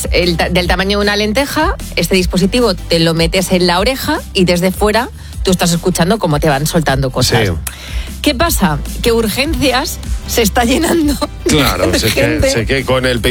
es del tamaño de una lenteja. Este dispositivo te lo metes en la oreja y desde fuera tú estás escuchando cómo te van soltando cosas. Sí. ¿Qué pasa? Que urgencias se está llenando. Claro, sé que con el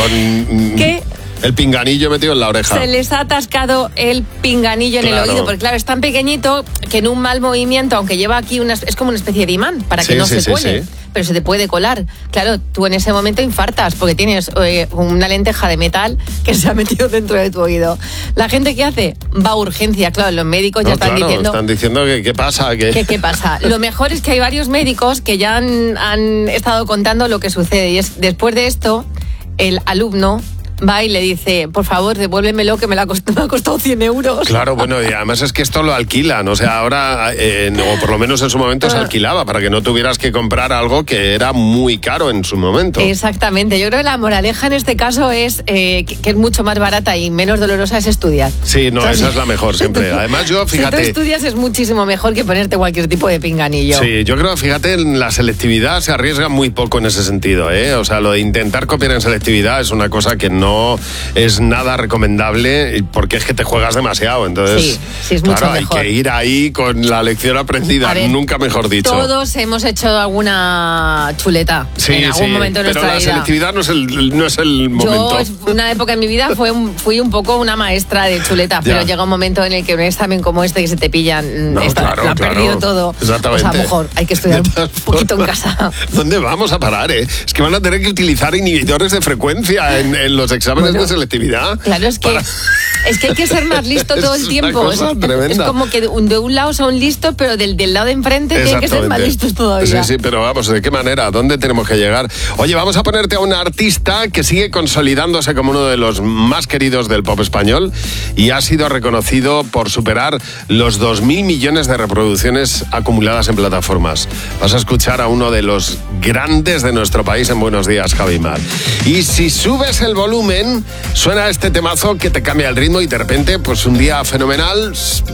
pinganillo metido en la oreja. Se les ha atascado el pinganillo en el oído, porque claro, es tan pequeñito que en un mal movimiento, aunque lleva aquí es como una especie de imán para que no se cuele. Sí. Pero se te puede colar. Claro, tú en ese momento infartas porque tienes una lenteja de metal que se ha metido dentro de tu oído. La gente que hace va a urgencia, claro, los médicos ya están diciendo que qué pasa. ¿Qué pasa? Lo mejor es que hay varios médicos que ya han estado contando lo que sucede y es después de esto el alumno va y le dice, por favor, devuélvemelo que me ha costado 100 euros. Claro, bueno, y además es que esto lo alquilan, o sea, ahora, o por lo menos en su momento se alquilaba, para que no tuvieras que comprar algo que era muy caro en su momento. Exactamente, yo creo que la moraleja en este caso es que es mucho más barata y menos dolorosa es estudiar. Sí, no, esa es la mejor siempre. Además yo, fíjate... Si tú estudias es muchísimo mejor que ponerte cualquier tipo de pinganillo. Sí, yo creo, fíjate, en la selectividad se arriesga muy poco en ese sentido, ¿eh? O sea, lo de intentar copiar en selectividad es una cosa que no es nada recomendable porque es que te juegas demasiado. Entonces, sí, es mucho mejor. Hay que ir ahí con la lección aprendida, nunca mejor dicho. Todos hemos hecho alguna chuleta en algún momento de nuestra vida. Pero la selectividad no es el momento. Yo, una época en mi vida, fui un poco una maestra de chuleta, pero llega un momento en el que un examen como este que se te pillan, lo han perdido todo. Exactamente. O sea, mejor hay que estudiar un poquito en casa. ¿Dónde vamos a parar, Es que van a tener que utilizar inhibidores de frecuencia en los exámenes de selectividad. Claro, es que hay que ser más listo todo el tiempo. Es como que de un lado son listos, pero del lado de enfrente tienen que ser más listos todavía. Sí, pero vamos, ¿de qué manera? ¿Dónde tenemos que llegar? Oye, vamos a ponerte a un artista que sigue consolidándose como uno de los más queridos del pop español y ha sido reconocido por superar los 2.000 millones de reproducciones acumuladas en plataformas. Vas a escuchar a uno de los grandes de nuestro país en Buenos Días, Javi Mar. Y si subes el volumen, suena este temazo que te cambia el ritmo y de repente, pues un día fenomenal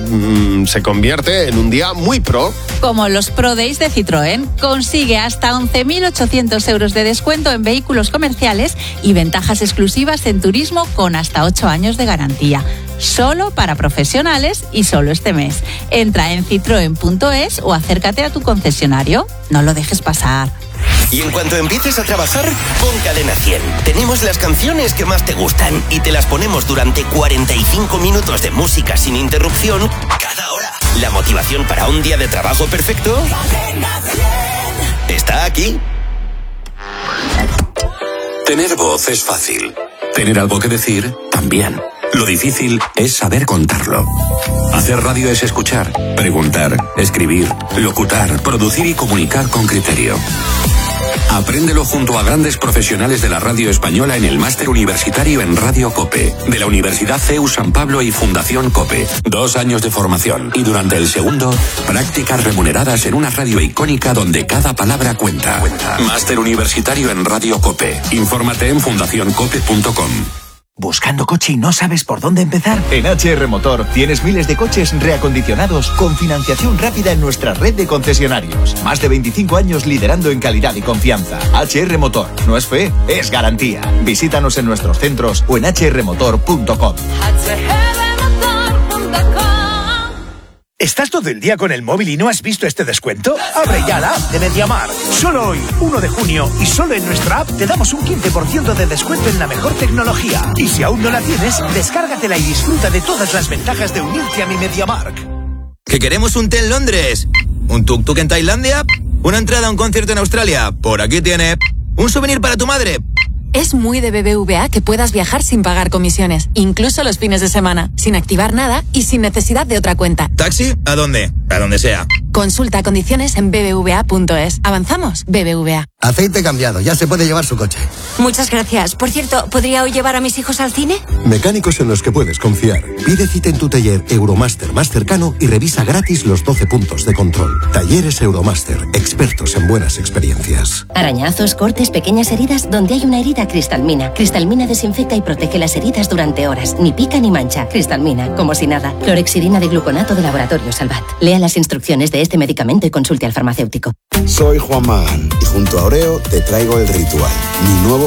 se convierte en un día muy pro. Como los Pro Days de Citroën, consigue hasta 11.800 euros de descuento en vehículos comerciales y ventajas exclusivas en turismo con hasta 8 años de garantía. Solo para profesionales y solo este mes. Entra en citroen.es o acércate a tu concesionario. No lo dejes pasar. Y en cuanto empieces a trabajar, pon Cadena 100. Tenemos las canciones que más te gustan y te las ponemos durante 45 minutos de música sin interrupción cada hora. La motivación para un día de trabajo perfecto está aquí. Tener voz es fácil. Tener algo que decir, también. Lo difícil es saber contarlo. Hacer radio es escuchar, preguntar, escribir, locutar, producir y comunicar con criterio. Apréndelo junto a grandes profesionales de la radio española en el Máster Universitario en Radio COPE, de la Universidad CEU San Pablo y Fundación COPE. 2 años de formación y durante el segundo, prácticas remuneradas en una radio icónica donde cada palabra cuenta. Máster Universitario en Radio COPE. Infórmate en fundacioncope.com. ¿Buscando coche y no sabes por dónde empezar? En HR Motor tienes miles de coches reacondicionados con financiación rápida en nuestra red de concesionarios. Más de 25 años liderando en calidad y confianza. HR Motor. No es fe, es garantía. Visítanos en nuestros centros o en hrmotor.com. ¿Estás todo el día con el móvil y no has visto este descuento? Abre ya la app de MediaMarkt. Solo hoy, 1 de junio, y solo en nuestra app te damos un 15% de descuento en la mejor tecnología. Y si aún no la tienes, descárgatela y disfruta de todas las ventajas de unirte a mi MediaMarkt. ¿Que queremos un té en Londres? ¿Un tuk-tuk en Tailandia? ¿Una entrada a un concierto en Australia? Por aquí tiene. ¿Un souvenir para tu madre? Es muy de BBVA que puedas viajar sin pagar comisiones, incluso los fines de semana, sin activar nada y sin necesidad de otra cuenta. ¿Taxi? ¿A dónde? A donde sea. Consulta condiciones en bbva.es. ¿Avanzamos? BBVA. Aceite cambiado, ya se puede llevar su coche. Muchas gracias. Por cierto, ¿podría hoy llevar a mis hijos al cine? Mecánicos en los que puedes confiar. Pide cita en tu taller Euromaster más cercano y revisa gratis los 12 puntos de control. Talleres Euromaster, expertos en buenas experiencias. Arañazos, cortes, pequeñas heridas. Donde hay una herida, Cristalmina. Cristalmina desinfecta y protege las heridas durante horas. Ni pica ni mancha. Cristalmina, como si nada. Clorexidina de gluconato de Laboratorio Salvat. Lea las instrucciones de este medicamento y consulte al farmacéutico. Soy Juan Magán y junto a Oreo te traigo El Ritual, mi nuevo